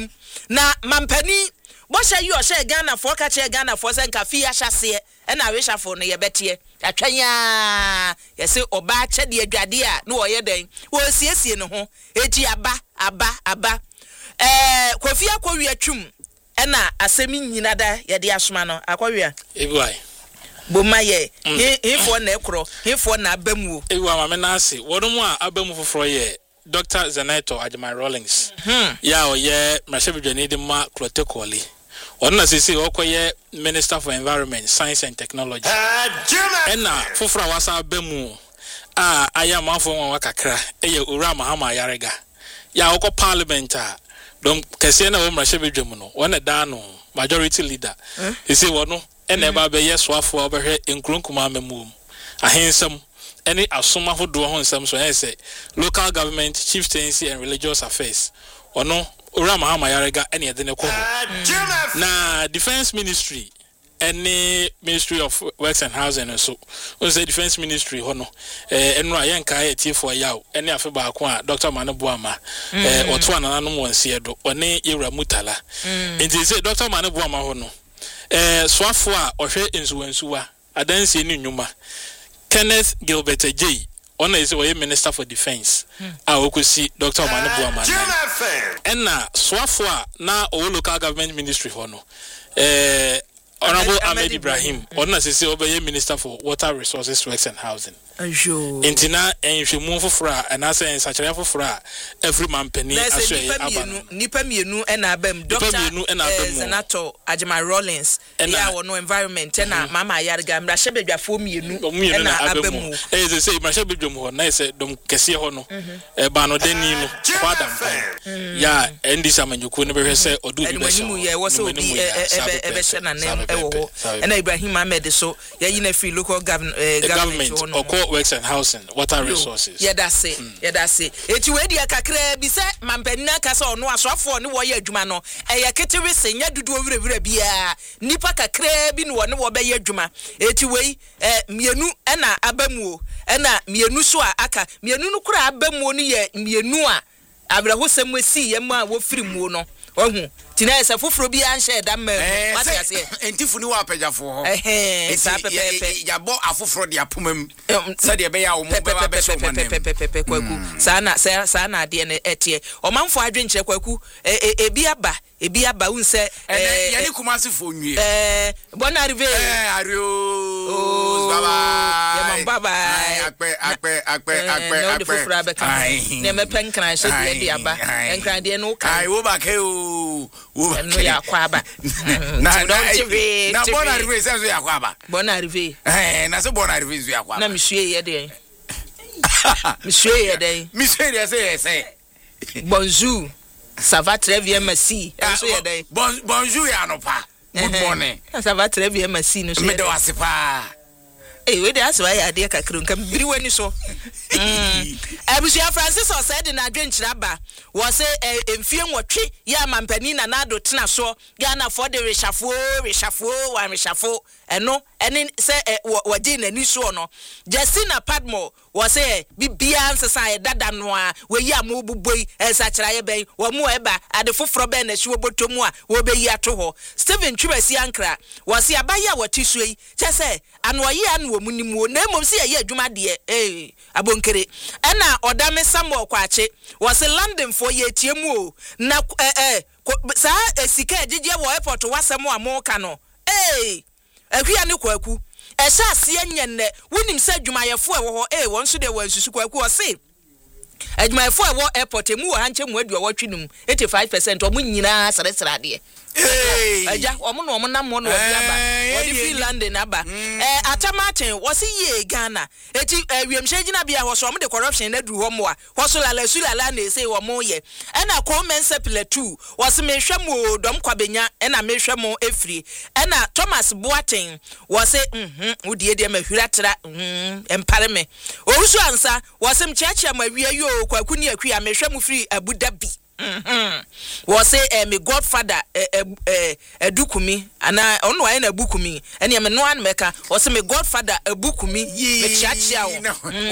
abem na mampani Bosha you share Ghana for catch Ghana for sen cafe ashase and I wish for no yebetie atwanya yesi oba che de adwade a no oye den wo siesie no ho eti aba Kofi akɔwi atwum ɛna asemi nyina da ye de asoma no akɔwi ebuai boma ye info na ekro info na abamu ebuai ma me na ase wodom a abamu foforo ye Dr. Zenato Ajimai Rawlings ya oye mrashebidwani de ma protocoli Ona sisi okoye Minister for Environment, Science and Technology. Ena fofra wasa bemu aya manfo won wakakra eye Ura Mahama Yarega. Ya oko parliament dom kese na wo mrashebedwam no. Wona da no majority leader. Isi wono ena ba be yeswafo obehwe enkronkuma amemum. Ahensam any asoma hodo ho nsam so say local government, chieftaincy and religious affairs. Ono Ura Mahama Yarega any edene ko na defense ministry any ministry of works and housing and so we say defense ministry hono enro ayenka etie for yaw any afeba ko a Dr. Manebuama oto anananom wonse do one Yewra Mutala nti say Dr. Manebuama hono swafo a ohwe ensuwansuwa adanse ni nnwuma Kenneth Gilbert J Ona is a Minister for Defense. I will see Dr. Manebuama. Enna Swafwa na o local government ministry hono. Honorable Ahmed Ibrahim. Ona is a Minister for Water Resources, Works and Housing. Intina and she move for and I say in such a for every man penny. Nipa mienu and abem Dr. Zenato Ajimai Rawlings and now no environment and Mama Yarga Mrashebedwa for me and abemu. As they say Mrashebedwa nice dom kesi hono bano denino padam ya and this man you could never say or do the was so and Ibrahim Ahmed so ya free local government works and housing, water resources. Yeah, that's it. Yeah, that's it. Eti we dia kakra bi se mampanina kasa ono aswafo ne wo ye adwuma no eya ketiri senya dudu owurewure bia nipa kakra bi ne wo ne wo be ye adwuma eti we mienu na abamu na mienu so a aka mienu no kura abamu no ye mienu a abrahosem wesi ye ma wo firi mu no ohu tina esa foforo bi anhye da ma mate ase entifu ni wa pejafo ho esa pepepe ya bo afoforo de apomam se de be ya wo mo ba be so manem kwaku sana de ne etie omanfo adwenche kwaku ebi aba unse ya ni kumase fo nwie bona arrive ario baba akpe no de foforo abeka ne mepen kran so de aba enkran de no ka ai wo ba ke o no ya kwaba na bona arrive se so ya kwaba bona arrive na so bona arrive so ya kwaba na misue ye de misue ye de say bonjour ça va très bien merci so ye de bonjour ya no pa good morning ça va très bien merci no so me de wasipa we dey aso ya de kakru nka biri wani so Abusia Francis o said na adwenkyira ba wo se emfie nwotwe ya mampani na nado tena so Ghana for the reshafo eno eni se wodi na ni so no Justina Padmo wo se bibia nsesa ye dada no a we yi amobuboi ensachira ye ben wo mu eba ade foforo ben na hwe botomu a wo be yi ato ho Stephen Twibasi Ankra wo se abaya watisu yi chese anoyi anu wo munimu na emom se ye adwuma de abonkere ena odame Samuel Kwache wo se London for ye tiemu na sa esika ejije wo airport wasem amoka no ahia ne kwaku ehya ase anyenne wonim se adwumayefo ewo ho won so de wansusu kwaku o se adwumayefo ewo airport emu wo hanche mu adu awatwinum 85% omu nyina sere de aja omu no omu nam no obi aba odi Finland na aba atamaten wo se ye Ghana eti wiemhye gina bia ho so omu de corruption na duru ho mo a ho so lalala na ese wo mo ye ena Coleman Sepile 2 wo se mehwe mo dom kwabenya ena mehwe mo efri ena Thomas Boateng wo se wodie de mahwira tra empare me owusu ansa wo se mcheche mawie yo kwaku ni akua mehwe mo free Abu Dhabi Was say me godfather edukumi ana onu wa na bukumi ene me no an meka was say me godfather ebukumi me chiachia wo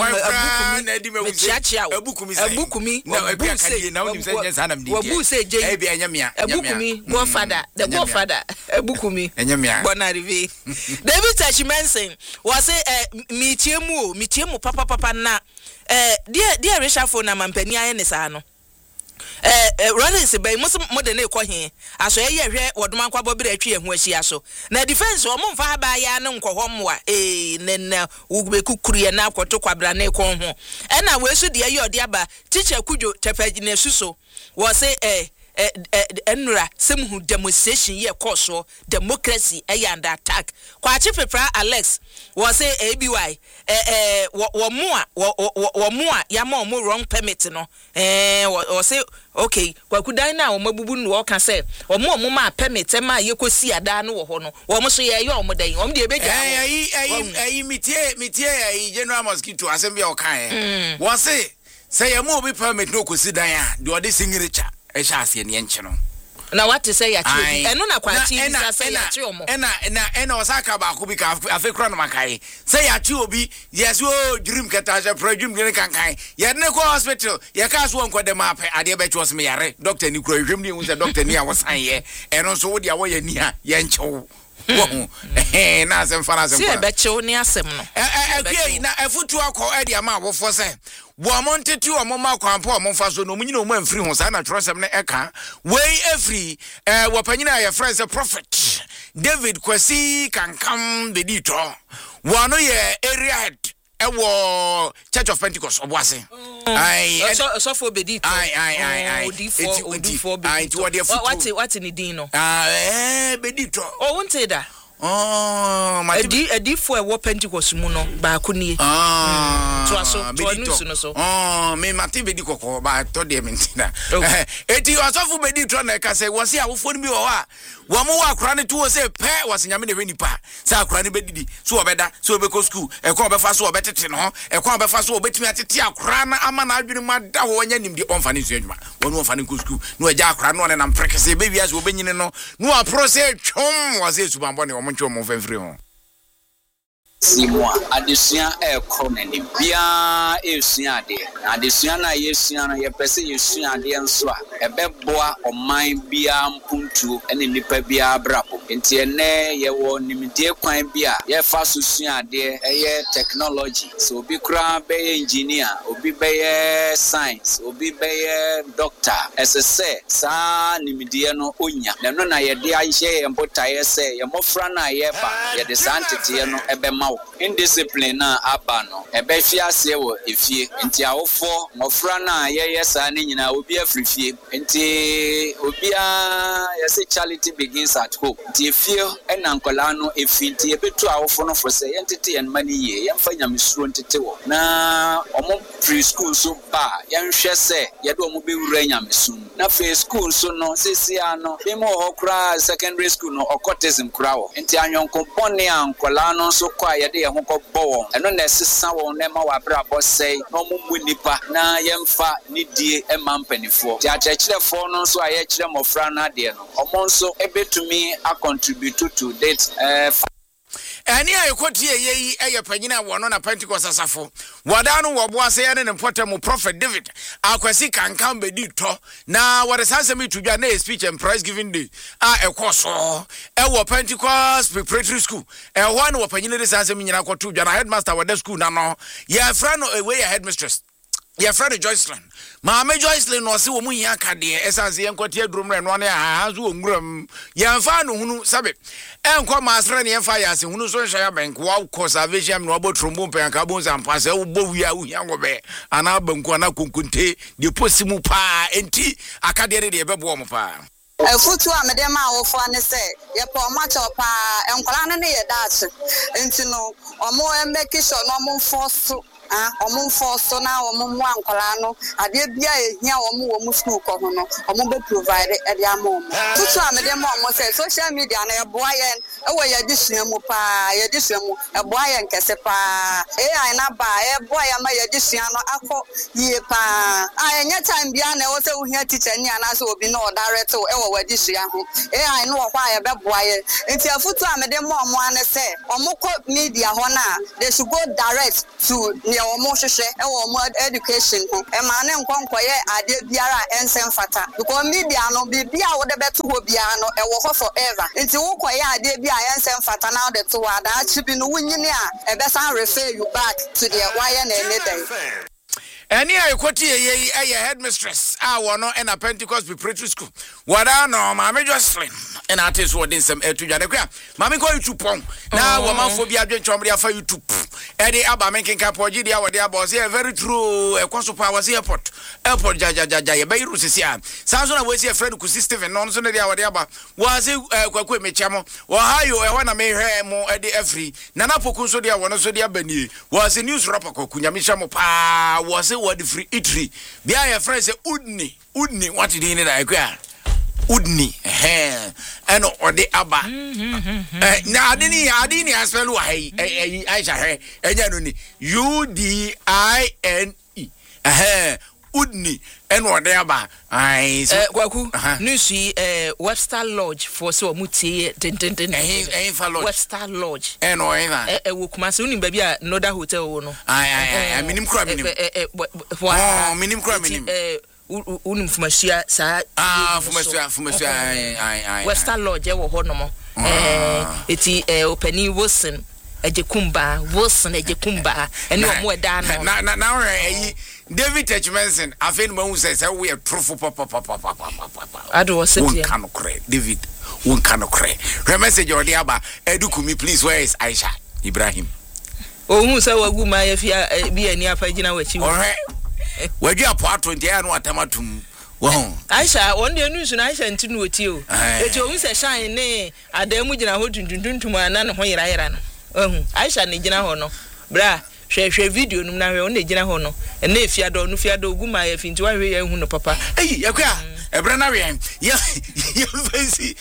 ebukumi na ebukumi na onim se nyensa na mdi wabu say je e bia nyamia ebukumi godfather the godfather ebukumi bona rive David Tachimensen was say mitiemu papa na dear Rishafo na mampani aye ne sa no Rollins bay modern ekohin aso ye hwe wodoma kwa bobire atwi ehu ahia so na defense o momfa ha ba ya ne nkohomwa nenna ugbeku ye na akoto kwabra na ekon ho na wesu de ye ode aba teacher kudwo tepagine suso wo say enura semhu demonstration ye course democracy under attack kwa chifepra Alex wo say ABY wo mo a ya mo wrong permit no wo say okay kwa kudan na wo mabubu no wo ka say wo mo ma permit ma ye kosi ada no wo ho no wo mo so ye yo mo dan wo de ebeja ayi mitie general mosquito asem bia o kan wo say ye mo bi permit no kosi dan a de ode singiricha ese ne enche no na what say ya chi eno na kwa chi bisa say ya chi omo ena osaka ba ko bi ka afekra no makai say ya chi obi yes o dream keta je projum gene kankan ye ne ko hospital ye ka so onko de ma pe ade be chos me yare doctor ni kro hwem ni hu say doctor ni a wosan ye eno so wo dia wo ye ni a ye nchewo wo na asem fana asem se be chewo ni asem no na efutu akọ e dia ma wo fo say wo amonteti o mo ma kwampo o mo fa so no munyina o mo amfiri ho sa na trosem ne eka wey every wo panyina ya friends a prophet David Kwesi kankam bedito wo no ye area head ewo Church of Pentecost oboase so for bedito odifo bedito what ni din no bedito o wonte da edifo ewo Pentecost mu no ba kunie me mate bedi kokko ba to de mentina eti osofu bedi tro na ka say wose awofo ni bi wo a wo mo wa akra ne tuwo say pe wose nyame ne hwenipa say akra ne bedidi so obeda so obeko school ekon obefa so obetete no ekon obefa so obetimi atete akra na ama na adwene ma da ho nya nimdi onfa ne su adwuma wonu onfa ne school no agya akra no ne na mprekese be bia so obenyine no apro say twom wose subambo ne wo ntwo mo fenfiri ho Simwa adesua ekro na ne bia esua ade adesua na yesua no ye pese yesua ade nso a ebeboa oman bia mpuntuo ene nipa bia brabo enti ene ye wo nimdie kwan bia ye fa so sua ade eye technology so obi kra be engineer obi be science obi be doctor ss sa nimdie no onya na no na ye de ahye ye mbota ye se ye mofra na ye ba ye de santete no ebema indiscipline na abano ebe fiase wo efie enti awofo mofra na ye sa ne nyina obi afrifie enti obia yesi charity begins at home enti efie ena nkola no efinti ebetu awofo no for say entity en mani ye yemfa nyamesuro entity wo na omo preschool so ba yenhwe se ye do omo bewura nyamesun na fe school so no sisi ano bimo hokra secondary school no okotism kra wo enti anyonko bone ankola no so kwa ye de ye hokọ bo eno na sesa wo na ma wa bra bo sei no mu nipa na yemfa nidie emampanifo ti achechirefo no so aye kire mofra na de no omo nso ebetumi a contribute to that Ani ayekoti yeyi eye panyina wono na Pentecost asafo wada no wo boase ye ne potem prophet David akwasi kankan bedi to na what sanse me tudwa na speech and prize giving day ekoso wo Pentecost preparatory school ho na wo panyina de sanse me nyina kwoto dwa na headmaster wada school na no ye fra no away your headmistress ye fra no Joycelyn Mama Joycelyn no se wo mu hia kade esanse ye nkwati adrum re no na ha zo onguram ye mfa no hunu sabe enko masra ne yemfa yase hunu so nhya bank wa conservation no abotrombo mpan ka bon zampase wo bowia wo hia ngobe ana banku ana konkunte de posimu pa enti akade de ebebo mo pa Futu amedema awofo ane se ye pa omacho pa enkola no ne ye dache enti no omo make sure no mo force omo mfo so na omo mu ankola no ade bia ehia omo school ko ho no omo be provide e dia mo tutu amede mo omo say social media na e boa yen e wo ye disua mu pa ye disua mu e boa yen kese pa AI na ba e boa ya ma ye disua no akọ yie pa enya time bia na wo say wo hia teacher ni ana so obi na o direct e wo wa disua ho AI no wo kwa ye be boa yen enti afutu amede mo omo ane say omo ko media ho na they should go direct to ne omo hwehwe e wo omo education ho e ma ne nkonkoye ade biara ensem fata because media no bibia wo de beto ho bia no e wo forever enti wo koye ade bia ensem fata na de to wada achibi no wunyini a e be san refer you back to the wire na anything. Any I quote ye headmistress, no and a Pentecost preparatory school. What I know, Mamma Jocelyn, and artists were in some air to Janaka. Mammy call you to Pong. Now, woman for the Adrian Chomria for you to Eddie Abba making Capogia, what their boss here, very true. A Costa Powers airport, Jaja, Beirut is here. Samson was here, friend, consistent and nonsense. Was it Quaque Mechamo, or how you want to make her more at the every Nana Pocusodia, one of Sodia Beni, was a news rapper, Kunyamishamo Pa, was it what the free eatery? They are friends say Udni, what did he need? I agree. Udni, and or the Abba. Now, I didn't ask well why I shall have UDINE. Udni, and what the Abba. I say, Nusi, Webster Lodge for so muti, Webster Lodge, and or a Wukmasuni, baby, no da hotel. No, I mean, crabbing. Minim crabbing. Unimfumasia sa fumasia Western Lodge wo honomo eti opani Wilson ejekumba eni omo eda no na David Techmanson afen ma say we are truthful papa ado was it can cry David one can cry message or the aba edukumi please where is Aisha Ibrahim hu say wagu ma yafia bi ani afagina wachi where you are part 20 and what amatum. Wow, Aisha, one day news and Aisha and Tinu with you. It always a shine, nay, at the Mujina Hotin to my nan when I ran. Aisha Nijina Hono, bra, share video, no only Jina Hono, and if you don't Guma, if into a real papa. Hey, a Branarian, you fancy,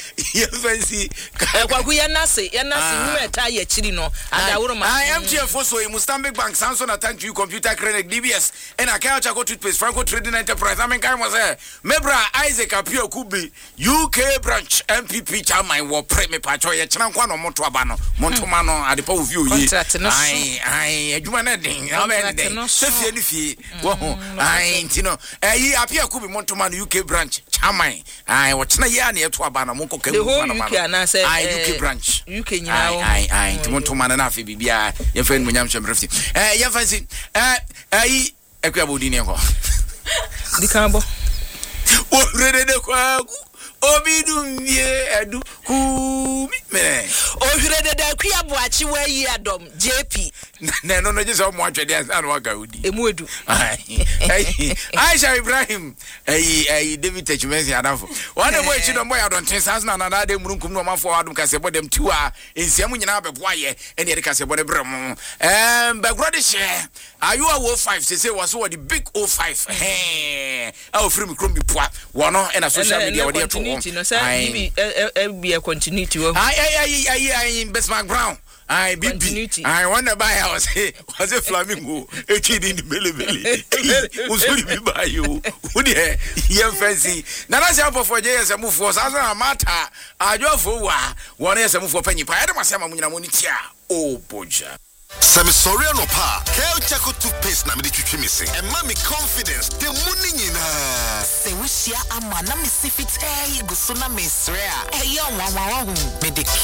Nasi, Taya Chino, and I am here for so Mustambik Bank, Samson, attend to you, computer credit, DBS, and a Kachaco toothpaste, Franco Trading Enterprise. I mean, I was there. Mebra Isaac Apio Kubi, UK branch, MPP Chamai, war Premi Pachoya, Chanquano, Montuabano, Montumano, at the Pole View. I do anything. How many days? I, you know, Apia Kubi Montumano, UK branch. Chamai, I watch na yani to abana monko ke UK branch UK nyina I to man na afi bibia ye friend munyam chemrefti ye fancy ekwabodi ne ko dikambo o rede de kwagu obidum ye adu ku me o rede de kwabo achi wa yi adom JP no just mo atwede an wa gaudi emuedu Aisha Ibrahim David Techmanson adafo one boy chi no boy adon ten sans na na de murunkum no mafo adum kase bodem tiwa ensiam nyina beboa ye ene de kase bode brem bagrode share ayu a 05 say was what the big 05 our free krom bi poa wono na social media we dey to be a continuity I Bismarck Brown I BB I wonder buy house was a flamingo a kid in the belly was really by you would you fancy nana sample for JS a move for Sazana matter I do for one year move for penny pie I must have a oh boja Semi sorry no pa. Kel Chaco toothpaste na me twitwi me se. E ma me confidence. The money nyina. Se we share ama na me sifit guso na me sre a. E yo wa me de